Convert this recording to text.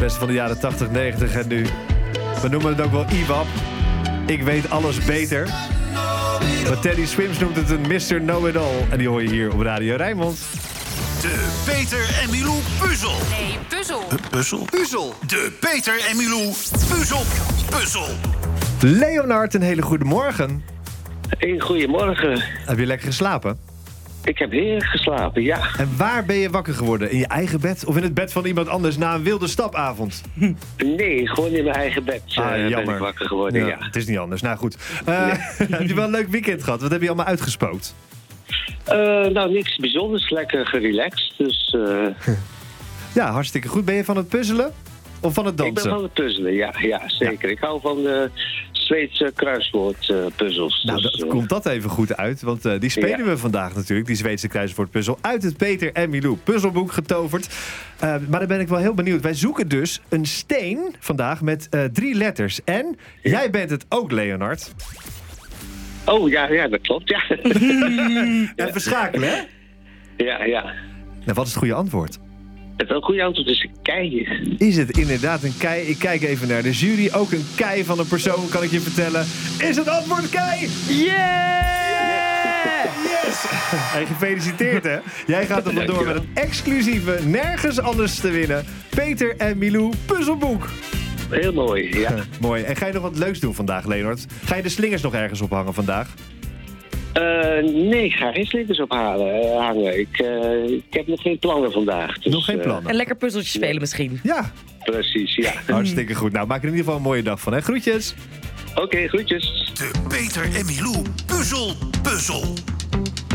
beste van de jaren 80, 90 en nu. We noemen het ook wel IWAP. Ik weet alles beter. Maar Teddy Swims noemt het een Mr. Know-it-all. En die hoor je hier op Radio Rijnmond. De Peter en Milou puzzel. Nee, puzzel. Puzzel. De Peter en Milou puzzel. Leonard, een hele goede morgen. Hey, goedemorgen. Heb je lekker geslapen? Ik heb heerlijk geslapen, ja. En waar ben je wakker geworden? In je eigen bed of in het bed van iemand anders na een wilde stapavond? Nee, gewoon in mijn eigen bed ben jammer. ik wakker geworden, ja. Het is niet anders. Nou goed. Heb je wel een leuk weekend gehad? Wat heb je allemaal uitgespookt? Nou, niks bijzonders. Lekker gerelaxed, dus... Ja, hartstikke goed. Ben je van het puzzelen of van het dansen? Ik ben van het puzzelen, ja zeker. Ja. Ik hou van de Zweedse kruiswoordpuzzels. Nou, dus, komt dat even goed uit, want die spelen we vandaag natuurlijk, die Zweedse kruiswoordpuzzel, uit het Peter en Milou puzzelboek getoverd. Maar dan ben ik wel heel benieuwd. Wij zoeken dus een steen vandaag met 3 letters. En jij bent het ook, Leonard. Oh, ja, dat klopt, ja. Even schakelen, hè? Ja. Nou, wat is het goede antwoord? Het een goede antwoord is een kei. Is het inderdaad een kei? Ik kijk even naar de jury. Ook een kei van een persoon, kan ik je vertellen. Is het antwoord kei? Yeah! Yes! Hey, gefeliciteerd, hè? Jij gaat er vandoor met een exclusieve, nergens anders te winnen Peter en Milou puzzelboek. Heel mooi, ja. Mooi. En ga je nog wat leuks doen vandaag, Leonard? Ga je de slingers nog ergens ophangen vandaag? Nee, ik ga geen slingers hangen. Ik heb nog geen plannen vandaag. Dus, Nog geen plannen? En lekker puzzeltjes spelen misschien. Ja. Precies, ja. Hartstikke goed. Nou, maak er in ieder geval een mooie dag van, hè? Groetjes. Oké, groetjes. De Peter en Milou puzzel.